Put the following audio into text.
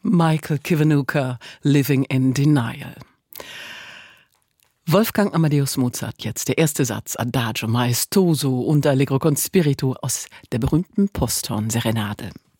Michael Kiwanuka, Living in Denial. Wolfgang Amadeus Mozart jetzt, der erste Satz, Adagio maestoso und Allegro con spirito aus der berühmten Posthorn-Serenade.